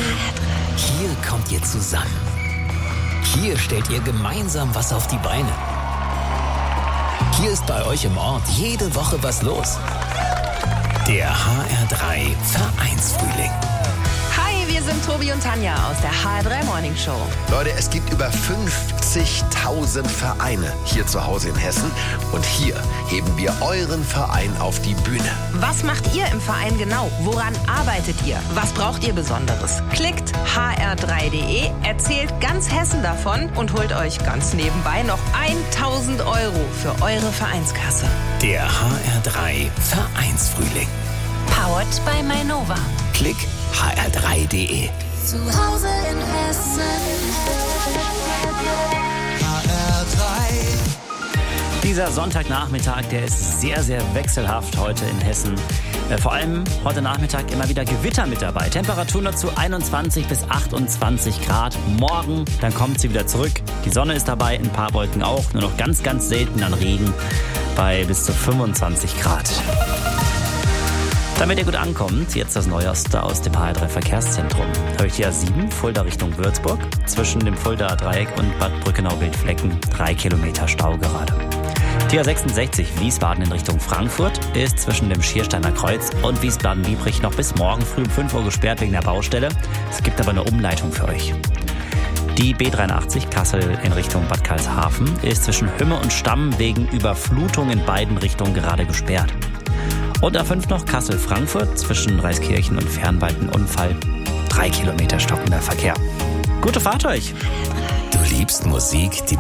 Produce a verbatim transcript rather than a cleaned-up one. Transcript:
Hier kommt ihr zusammen. Hier stellt ihr gemeinsam was auf die Beine. Hier ist bei euch im Ort jede Woche was los. Der H R drei Vereinsfrühling. Hi, wir sind Tobi und Tanja aus der H R drei Morning Show. Leute, es gibt über fünfzigtausend Vereine hier zu Hause in Hessen. Und hier heben wir euren Verein auf die Bühne. Was macht ihr im Verein genau? Woran arbeitet ihr? Was braucht ihr Besonderes? Klickt h r drei punkt d e, erzählt ganz Hessen davon und holt euch ganz nebenbei noch tausend Euro für eure Vereinskasse. Der H R drei Vereinsfrühling. Powered by Mainova. Klick h r drei punkt d e. Zu Hause in Hessen. H R drei. Dieser Sonntagnachmittag, der ist sehr, sehr wechselhaft heute in Hessen. Äh, vor allem heute Nachmittag immer wieder Gewitter mit dabei. Temperaturen dazu einundzwanzig bis achtundzwanzig Grad. Morgen, dann kommt sie wieder zurück. Die Sonne ist dabei, ein paar Wolken auch. Nur noch ganz, ganz selten dann Regen bei bis zu fünfundzwanzig Grad. Damit ihr gut ankommt, jetzt das Neueste aus dem H R drei Verkehrszentrum. Habe ich die A sieben, Fulda Richtung Würzburg, zwischen dem Fuldaer Dreieck und Bad Brückenau-Wildflecken, drei Kilometer Stau gerade. Die A sechsundsechzig, Wiesbaden in Richtung Frankfurt, ist zwischen dem Schiersteiner Kreuz und Wiesbaden-Biebrich noch bis morgen früh um fünf Uhr gesperrt wegen der Baustelle. Es gibt aber eine Umleitung für euch. Die B dreiundachtzig Kassel in Richtung Bad Karlshafen ist zwischen Hümme und Stamm wegen Überflutung in beiden Richtungen gerade gesperrt. Und A fünf noch Kassel-Frankfurt zwischen Reiskirchen und Fernwald ein Unfall. Drei Kilometer stockender Verkehr. Gute Fahrt euch! Du liebst Musik, die